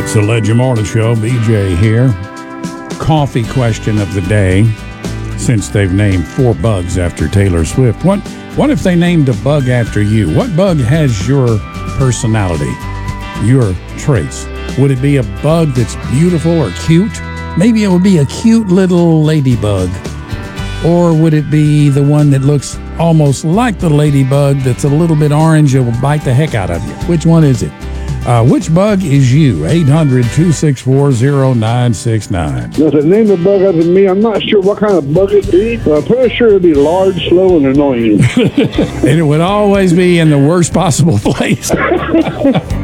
It's the Ledger Morning Show. BJ here. Coffee question of the day. Since they've named 4 bugs after Taylor Swift, what if they named a bug after you? What bug has your personality, your traits? Would it be a bug that's beautiful or cute? Maybe it would be a cute little ladybug. Or would it be the one that looks almost like the ladybug that's a little bit orange and will bite the heck out of you? Which one is it? Which bug is you? 800-264-0969. Now, to name the bug after me, I'm not sure what kind of bug it'd be, but I'm pretty sure it'd be large, slow, and annoying. And it would always be in the worst possible place.